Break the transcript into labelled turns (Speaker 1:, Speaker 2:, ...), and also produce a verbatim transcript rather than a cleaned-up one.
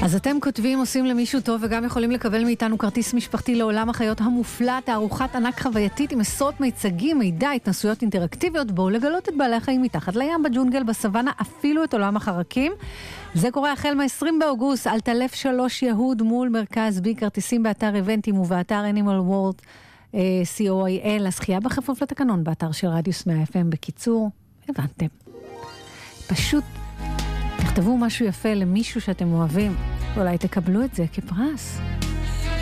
Speaker 1: אז אתם כותבים, עושים למישהו טוב וגם יכולים לקבל מאיתנו כרטיס משפחתי לעולם החיות המופלא, תערוכת ענק חווייתית עם עשרות מיצגים, מידע, התנסויות אינטראקטיביות, בואו לגלות את בעלי החיים מתחת לים, בג'ונגל, בסוואנה, אפילו את עולם החרקים. זה קורה החל מ-עשרים באוגוסט, על תלף שלוש יהוד מול מרכז בי, כרטיסים באתר איבנטים ובאתר Animal World סי או איי אל, הזכייה בכפוף לתקנון באתר של רדיוס מאה אף אם. בקיצור, הבנתם. פשוט תכתבו משהו יפה למישהו שאתם אוהבים, אולי תקבלו את זה כפרס.